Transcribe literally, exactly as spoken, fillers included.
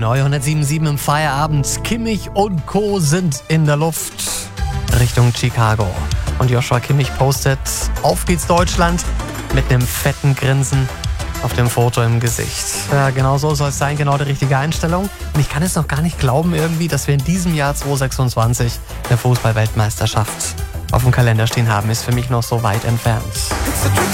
neunhundertsieben Komma sieben im Feierabend. Kimmich und Co. sind in der Luft Richtung Chicago. Und Joshua Kimmich postet: Auf geht's Deutschland, mit einem fetten Grinsen auf dem Foto im Gesicht. Ja, genau so soll es sein, genau die richtige Einstellung. Und ich kann es noch gar nicht glauben irgendwie, dass wir in diesem Jahr zweitausendsechsundzwanzig eine Fußball-Weltmeisterschaft auf dem Kalender stehen haben. Ist für mich noch so weit entfernt.